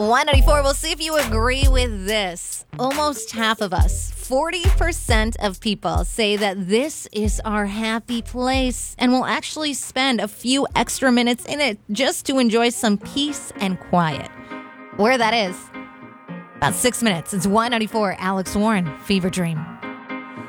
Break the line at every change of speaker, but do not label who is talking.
Y94, we'll see if you agree with this. Almost half of us, 40% of people, say that this is our happy place and will actually spend a few extra minutes in it just to enjoy some peace and quiet. Where that is, about 6 minutes. It's Y94, Alex Warren, Fever Dream.